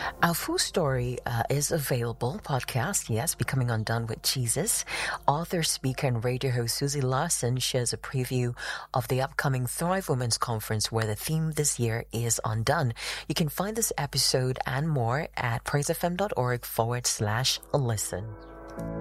Our full story is available, podcast, yes, Becoming Undone with Jesus. Author, speaker, and radio host Susie Larson shares a preview of the upcoming Thrive Women's Conference, where the theme this year is Undone. You can find this episode and more at praisefm.org/listen.